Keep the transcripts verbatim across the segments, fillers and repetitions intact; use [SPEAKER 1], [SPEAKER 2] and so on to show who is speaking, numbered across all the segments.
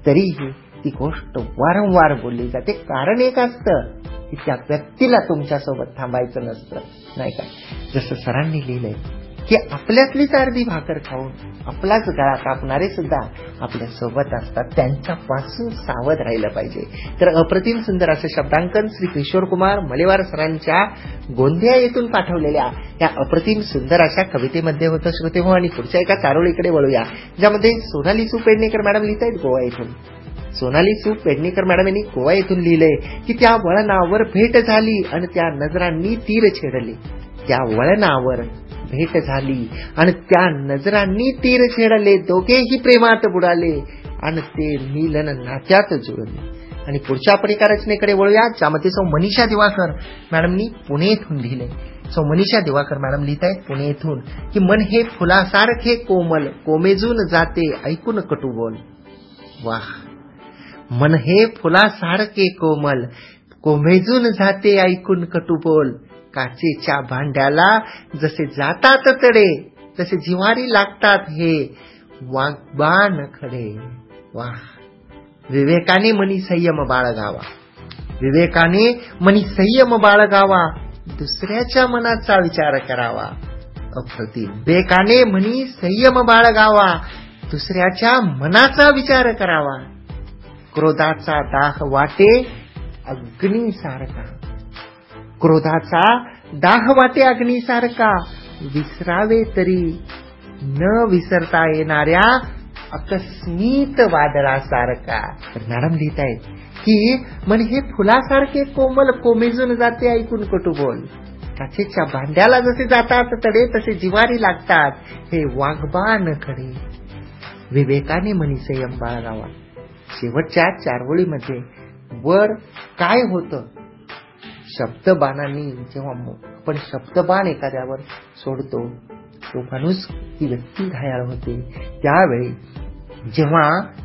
[SPEAKER 1] तरीही ती गोष्ट वारंवार बोलली जाते. कारण एक असतं की त्या व्यक्तीला तुमच्यासोबत थांबायचं नसतं, नाही का? जसं सरांनी लिहिलंय की आपल्यातलीच अर्धी भाकर खाऊन आपलाच गळा कापणारे सुद्धा आपल्या सोबत असतात, त्यांच्यापासून सावध राहिलं पाहिजे. तर अप्रतिम सुंदर असं शब्दांकन श्री किशोर कुमार मलेवार सरांच्या गोंदिया येथून पाठवलेल्या या अप्रतिम सुंदर अशा कवितेमध्ये होतं श्रोते हो. आणि पुढच्या एका चारोळीकडे वळूया, ज्यामध्ये सोनाली सू पेडणेकर मॅडम लिहित आहेत गोवा येथून. सोनाली सू पेडणेकर मॅडम यांनी गोवा येथून लिहिलंय की त्या वळणावर भेट झाली आणि त्या नजरांनी तीर छेडले. त्या वळणावर भेट झाली आणि त्या नजरांनी तीर छेडले, दोघेही प्रेमात बुडाले आणि ते मिलन नात्यात जुळले. आणि पुढच्या पत्रिका रचनेकडे वळूया, ज्यामध्ये सौ मनीषा दिवाकर मॅडमनी पुणे येथून लिहिलंय. सौ मनीषा दिवाकर मॅडम लिहित आहेत पुणे येथून की मन हे फुलासारखे कोमल, कोमेजून जाते ऐकून कटू बोल. वाह! मन हे फुलासारखे कोमल, कोमेजून जाते ऐकून कटू बोल. काचेच्या भांड्याला जसे जातात तडे, तसे जिव्हारी लागतात हे वाग्बाण खडे. वाह! विवेकाने मनी संयम बाळगावा, विवेकाने मनी संयम बाळगावा, दुसऱ्याच्या मनाचा विचार करावा. अप्रतिम! विवेकाने मनी संयम बाळगावा, दुसऱ्याच्या मनाचा विचार करावा. क्रोधाचा दाह वाटे अग्नीसारखा, क्रोधाचा दाह वाटे अग्नीसारखा, विसरावे तरी न विसरता येणाऱ्या अकस्मित वादळासारखा. तर मॅडम लिहित आहेत की मन हे फुलासारखे कोमल, कोमेजून जाते ऐकून कटू बोल. काचेच्या भांड्याला जसे जातात तडे, तसे जिवारी लागतात हे वाघबाण खडे. विवेकाने मनी संयम बाळगावा. शेवटच्या चार ओळीमध्ये वर काय होतं, शब्दबाणांनी जेव्हा आपण शब्दबाण एखाद्यावर सोडतो, तो माणूस, ती व्यक्ती घायाळ होते. त्यावेळी जेव्हा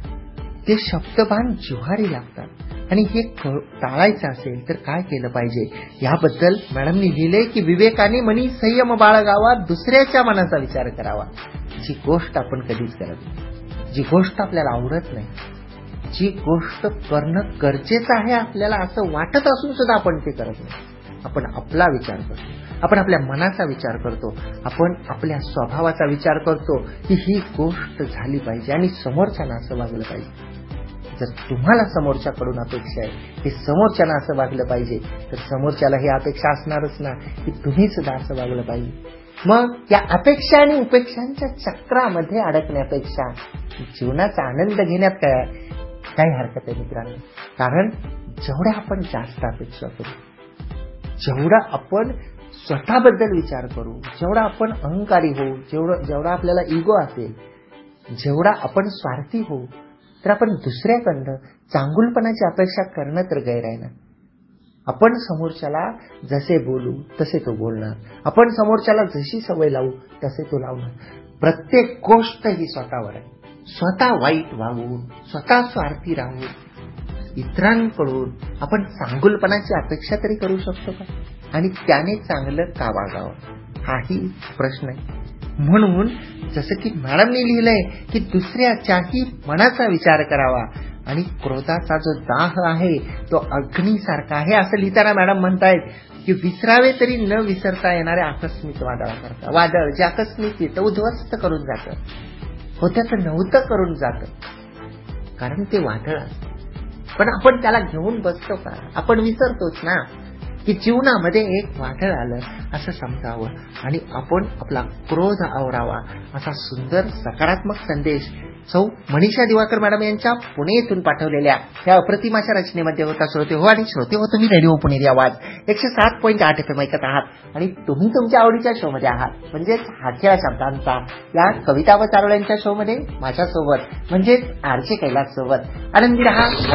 [SPEAKER 1] ते शब्दबाण जिव्हारी लागतात आणि हे टाळायचं असेल तर काय केलं पाहिजे, याबद्दल मॅडमनी लिहिलंय की विवेकाने मनी संयम बाळगावा, दुसऱ्याच्या मनाचा विचार करावा. जी गोष्ट आपण कधीच करत नाही, जी गोष्ट आपल्याला आवडत नाही, जी गोष्ट करणं गरजेचं आहे आपल्याला असं वाटत असून सुद्धा आपण ते करत नाही. आपण आपला विचार करतो, आपण आपल्या मनाचा विचार करतो, आपण आपल्या स्वभावाचा विचार करतो की ही गोष्ट झाली पाहिजे आणि समोरच्यानं असं वागलं पाहिजे. जर तुम्हाला समोरच्याकडून अपेक्षा आहे की समोरच्यानं असं वागलं पाहिजे, तर समोरच्याला ही अपेक्षा असणारच ना की तुम्ही सुद्धा असं वागलं पाहिजे. मग या अपेक्षा आणि उपेक्षांच्या चक्रामध्ये अडकण्यापेक्षा जीवनाचा आनंद घेण्यात काय काही हरकत आहे मित्रांनो. कारण जेवढ्या आपण जास्त अपेक्षा करू, जेवढा आपण स्वतःबद्दल विचार करू, जेवढा आपण अहंकारी होऊ, जेवढं जेवढा आपल्याला इगो असेल, जेवढा आपण स्वार्थी होऊ, तर आपण दुसऱ्याकडनं चांगुलपणाची अपेक्षा करणं तर गैर आहे ना. आपण समोरच्याला जसे बोलू तसे तो बोलणार, आपण समोरच्याला जशी सवय लावू तसे तो लावणार. प्रत्येक गोष्ट ही स्वतःवर आहे. स्वतः वाईट वागून, स्वतः स्वार्थी राहून इतरांकडून आपण चांगुलपणाची अपेक्षा तरी करू शकतो का? आणि त्याने चांगलं का वागावं, हाही प्रश्न आहे. म्हणून जसं की मॅडमने लिहिलंय की दुसऱ्याच्याही मनाचा विचार करावा आणि क्रोधाचा जो दाह आहे तो अग्नीसारखा आहे, असं लिहिताना मॅडम म्हणतायत की विसरावे तरी न विसरता येणाऱ्या आकस्मिक वादळासारखा. वादळ जे आकस्मिक येतं, उद्ध्वस्त करून जातं, होत्याचं नव्हतं करून जातं, कारण ते वादळ असतं. पण आपण त्याला घेऊन बसतो का? आपण विसरतोच ना की जीवनामध्ये एक वादळ आलं असं समजावं आणि आपण आपला क्रोध आवरावा, असा सुंदर सकारात्मक संदेश सौ मनीषा दिवाकर मॅडम यांच्या पुणे येथून पाठवलेल्या या अप्रतिमाच्या रचनेमध्ये होता. श्रोते हो आणि श्रोते हो, तुम्ही रेडिओ पुणेरी आवाज एकशे सात पॉईंट आठ एफ एम ऐकत आहात आणि तुम्ही तुमच्या आवडीच्या शो मध्ये आहात, म्हणजेच हाकेळा शब्दांचा या कविता व चारोळ्यांच्या शो मध्ये माझ्यासोबत म्हणजेच आरचे कैलास सोबत. आनंदी रहा.